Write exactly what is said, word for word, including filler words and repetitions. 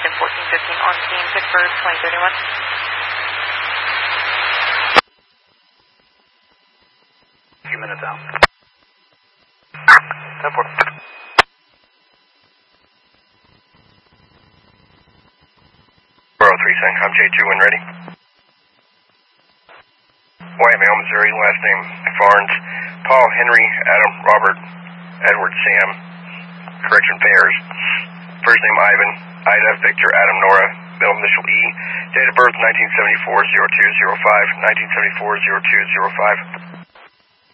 American fourteen fifteen on scene, Pittsburgh twenty thirty-one. A few minutes out. ten four. Bravo three, CENTCOM J two when ready. White male, Missouri, last name Farnes. Paul, Henry, Adam, Robert, Edward, Sam. Correction pairs. First name Ivan, Ida, Victor, Adam, Nora. Middle initial E. Date of birth nineteen seventy-four oh two oh five, nineteen seventy-four oh two oh five.